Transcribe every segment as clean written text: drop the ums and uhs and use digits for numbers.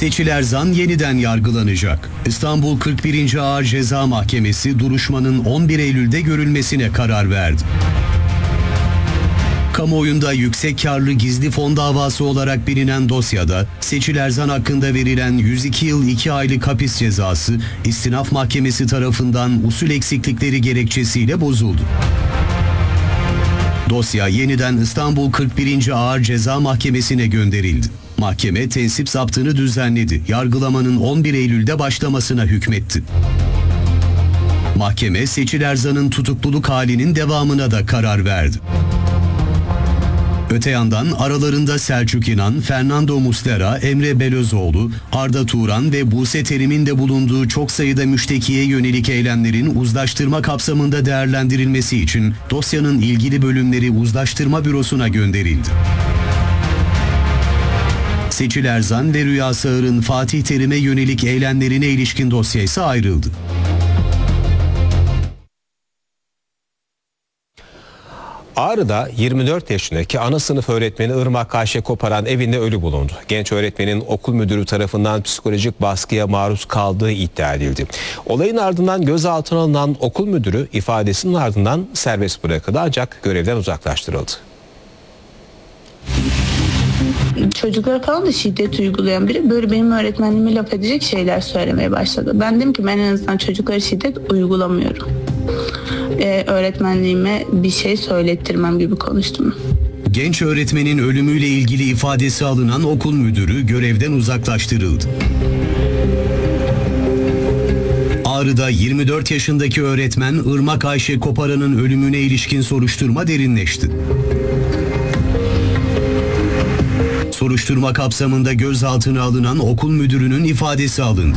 Seçil Erzan yeniden yargılanacak. İstanbul 41. Ağır Ceza Mahkemesi duruşmanın 11 Eylül'de görülmesine karar verdi. Kamuoyunda yüksek karlı gizli fon davası olarak bilinen dosyada Seçil Erzan hakkında verilen 102 yıl 2 aylık hapis cezası İstinaf Mahkemesi tarafından usul eksiklikleri gerekçesiyle bozuldu. Dosya yeniden İstanbul 41. Ağır Ceza Mahkemesi'ne gönderildi. Mahkeme tensip zaptını düzenledi. Yargılamanın 11 Eylül'de başlamasına hükmetti. Mahkeme Seçil Erzan'ın tutukluluk halinin devamına da karar verdi. Öte yandan aralarında Selçuk İnan, Fernando Muslera, Emre Belözoğlu, Arda Turan ve Buse Terim'in de bulunduğu çok sayıda müştekiye yönelik eylemlerin uzlaştırma kapsamında değerlendirilmesi için dosyanın ilgili bölümleri Uzlaştırma Bürosu'na gönderildi. Seçil Erzan ve Rüya Sağır'ın Fatih Terim'e yönelik eylemlerine ilişkin dosya ise ayrıldı. Ağrı'da 24 yaşındaki ana sınıf öğretmeni Irmak Ayşe Koparan evinde ölü bulundu. Genç öğretmenin okul müdürü tarafından psikolojik baskıya maruz kaldığı iddia edildi. Olayın ardından gözaltına alınan okul müdürü ifadesinin ardından serbest bırakıldı ancak görevden uzaklaştırıldı. Çocuklara falan da şiddet uygulayan biri böyle benim öğretmenliğime laf edecek şeyler söylemeye başladı. Ben dedim ki ben en azından çocuklara şiddet uygulamıyorum. Öğretmenliğime bir şey söylettirmem gibi konuştum. Genç öğretmenin ölümüyle ilgili ifadesi alınan okul müdürü görevden uzaklaştırıldı. Ağrı'da 24 yaşındaki öğretmen Irmak Ayşe Koparan'ın ölümüne ilişkin soruşturma derinleşti. Soruşturma kapsamında gözaltına alınan okul müdürünün ifadesi alındı.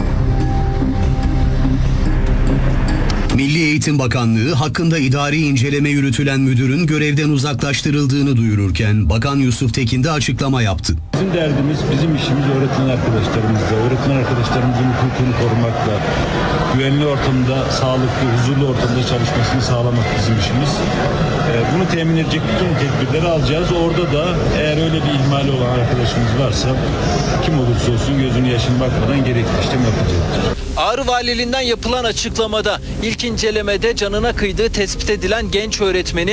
Milli Eğitim Bakanlığı hakkında idari inceleme yürütülen müdürün görevden uzaklaştırıldığını duyururken Bakan Yusuf Tekin de açıklama yaptı. Bizim derdimiz, bizim işimiz öğretmen arkadaşlarımızla, öğretmen arkadaşlarımızın hukukunu korumakla, güvenli ortamda, sağlıklı, huzurlu ortamda çalışmasını sağlamak bizim işimiz. Bunu temin edecek bütün tedbirleri alacağız. Orada da eğer öyle bir ihmali olan arkadaşımız varsa kim olursa olsun gözünü yaşını bakmadan gerekli işlem yapacaktır. Ağrı Valiliğinden yapılan açıklamada ilk incelemede canına kıydığı tespit edilen genç öğretmeni